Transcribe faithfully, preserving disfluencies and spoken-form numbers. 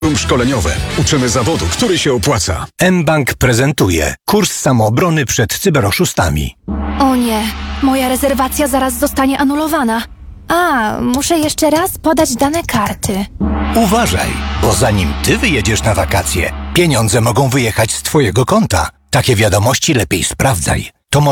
Szkoleniowe. Uczymy zawodu, który się opłaca. mBank prezentuje kurs samoobrony przed cyberoszustami. O nie, moja rezerwacja zaraz zostanie anulowana. A, muszę jeszcze raz podać dane karty. Uważaj, bo zanim ty wyjedziesz na wakacje, pieniądze mogą wyjechać z twojego konta. Takie wiadomości lepiej sprawdzaj.